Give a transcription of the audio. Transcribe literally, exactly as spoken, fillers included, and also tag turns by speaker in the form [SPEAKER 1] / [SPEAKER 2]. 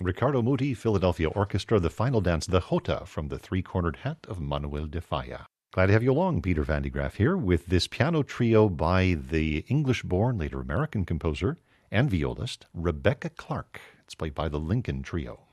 [SPEAKER 1] Ricardo Muti, Philadelphia Orchestra, the final dance, the Jota from the Three-Cornered Hat of Manuel de Falla. Glad to have you along. Peter Van de Graaff here with this piano trio by the English-born, later American composer and violist Rebecca Clark. It's played by the Lincoln Trio.